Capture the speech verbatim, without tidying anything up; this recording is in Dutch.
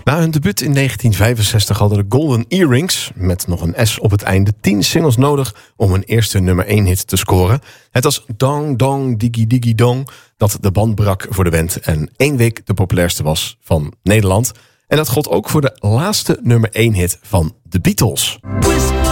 Na hun debuut in negentien vijfenzestig hadden de Golden Earrings, met nog een S op het einde, tien singles nodig om hun eerste nummer één hit te scoren. Het was Dong Dong Diggy Diggy Dong dat de band brak voor de band en één week de populairste was van Nederland. En dat gold ook voor de laatste nummer één hit van de Beatles.